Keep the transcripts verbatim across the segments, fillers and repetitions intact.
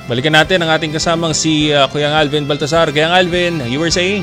Balikan natin ang ating kasamang si uh, Kuya Alvin Baltasar. Kuya Alvin, you were saying?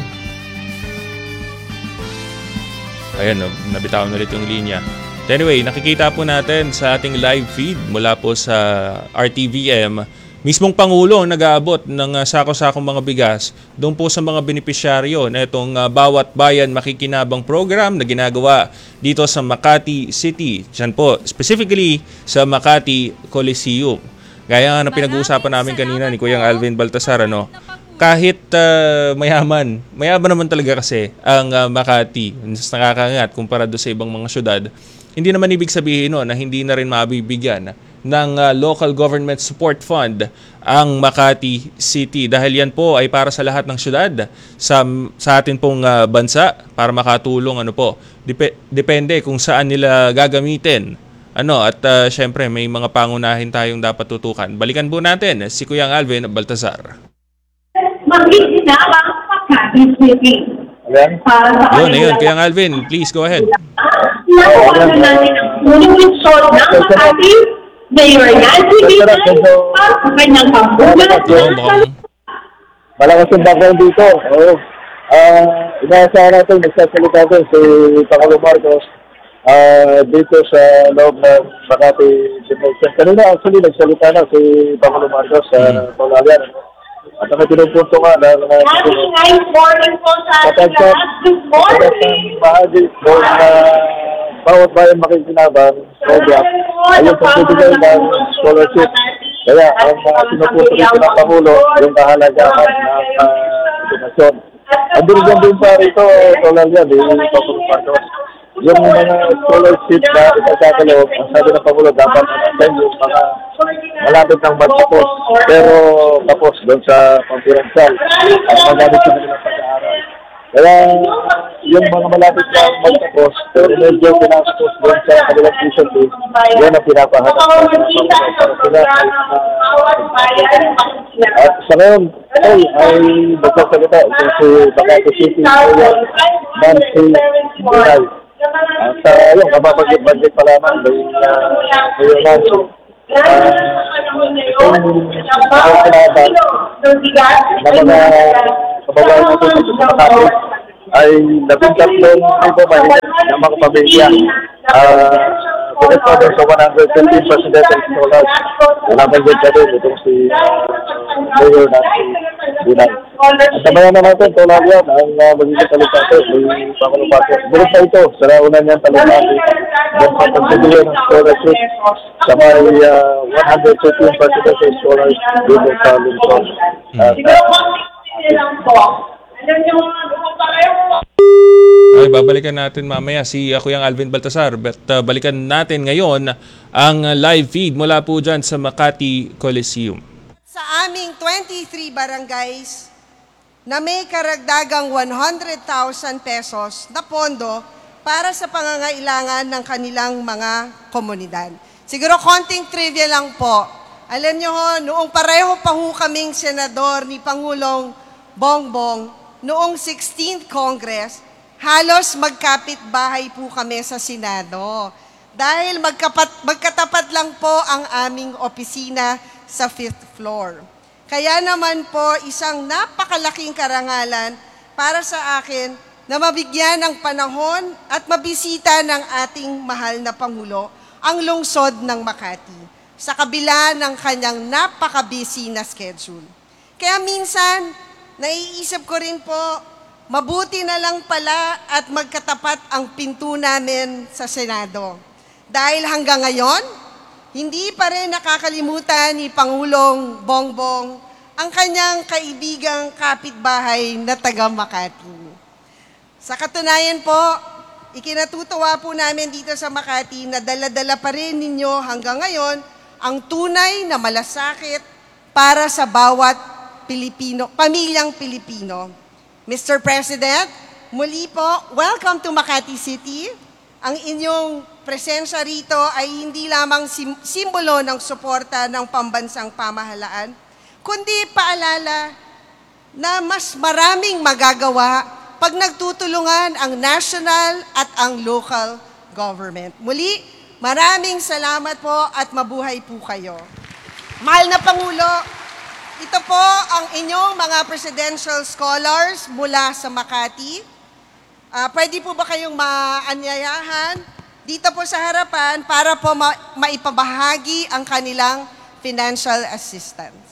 Ayan, no, nabitawan ulit yung linya. Anyway, nakikita po natin sa ating live feed mula po sa R T V M, mismong Pangulo ang nag-aabot ng uh, sako-sakong mga bigas doon po sa mga benepisyaryo na itong uh, Bawat Bayan Makikinabang program na ginagawa dito sa Makati City. Diyan po, specifically sa Makati Coliseum. Gaya nga na pinag-uusapan namin kanina ni Kuya Alvin Baltasar, ano, kahit uh, mayaman, mayaman naman talaga kasi ang uh, Makati, mas nakakangat kumpara doon sa ibang mga syudad, hindi naman ibig sabihin no, na hindi na rin mabibigyan ng uh, local government support fund ang Makati City. Dahil yan po ay para sa lahat ng syudad sa, sa atin pong uh, bansa para makatulong. Ano po, Dep- depende kung saan nila gagamitin. Ano, at uh, syempre may mga pangunahin tayong dapat tutukan. Balikan po natin si Kuya Alvin Baltasar. Makikinabang Makati City. Yun, ayun. Kuya Alvin, please go ahead. Nakuha na natin ang unang lungsod ng Makati, Mayor Nancy Binay, para sa kanyang pambulat. Malakas yung background dito. Oo. Uh, inaasahan natin, nagsasalita doon si Pangulo Marcos uh, dito sa loob ng Makati Demotion. Kanina actually nagsalita na si Pangulo Marcos sa uh, Tolalian. At ang pinupunto nga na mga nice morning po sa ating lahat. Good morning! Bahagi doon na Bawat Bayan Makikinabang program ay yung pagbibigay ng scholarship. Kaya ang uh, pinupunto rito ng Pangulo yung kahalagahan ng uh, edukasyon. Andun dyan din pa rito, Tolalian, yung Pangulo Marcos. Yung mga scholarship na ipagkakaloob, ang sabi ng Pangulo, dapat natin yung mga malapit ng magtapos, pero tapos doon sa pampiransyal at magamit sila ng pag-aaral. Kaya yung mga malapit ng magtapos, pero medyo pinastos doon sa kanilang tuition fee, yan ang pinapahanap ng Pangulo para sila ay uh, at sa ngayon, ay, ay magsasalita ito si Makati City Mayor Nancy Binay. At uh, yung kababagit-bagit pa lamang may Mayor Nancy. Uh, itong pagkakalaban na mga kababayan natin sa Makati ay labing tatlong libo mahigit ng mga pamilya. Uh, Pinagpapagod sa one hundred fifteen presidential scholars na nabanggit ka din itong si Mayor Nancy Binay. At nabayan na natin, Tolalian, ang uh, magiging talipate ni Pangulo Marcos. Bulit na ito sa nauna niyang talipate ng pagbibigay ng scholarship sa may uh, one hundred fifteen presidential scholars dito sa Lungsod. Ay, babalikan natin mamaya si uh, Kuya Alvin Baltasar. But uh, balikan natin ngayon ang uh, live feed mula po dyan sa Makati Coliseum. Sa aming twenty-three barangays na may karagdagang one hundred thousand pesos na pondo para sa pangangailangan ng kanilang mga komunidad. Siguro konting trivia lang po. Alam nyo ho, noong pareho pa ho kaming senador ni Pangulong Bongbong, noong sixteenth Congress, halos magkapit-bahay po kami sa Senado. Dahil magkapat, magkatapat lang po ang aming opisina sa fifth floor. Kaya naman po, isang napakalaking karangalan para sa akin na mabigyan ng panahon at mabisita ng ating mahal na Pangulo ang lungsod ng Makati sa kabila ng kanyang napaka-busy na schedule. Kaya minsan, naiisip ko rin po, mabuti na lang pala at magkatapat ang pinto namin sa Senado. Dahil hanggang ngayon, hindi pa rin nakakalimutan ni Pangulong Bongbong ang kanyang kaibigang kapitbahay na taga Makati. Sa katunayan po, ikinatutuwa po namin dito sa Makati na dala-dala pa rin ninyo hanggang ngayon ang tunay na malasakit para sa bawat Pilipino, pamilyang Pilipino. Mister President, muli po, welcome to Makati City. Ang inyong presensya rito ay hindi lamang sim- simbolo ng suporta ng pambansang pamahalaan, kundi paalala na mas maraming magagawa pag nagtutulungan ang national at ang local government. Muli, maraming salamat po at mabuhay po kayo. Mahal na Pangulo, ito po ang inyong mga presidential scholars mula sa Makati. Ah, pwede po ba kayong maanyayahan dito po sa harapan para po ma- maipabahagi ang kanilang financial assistance?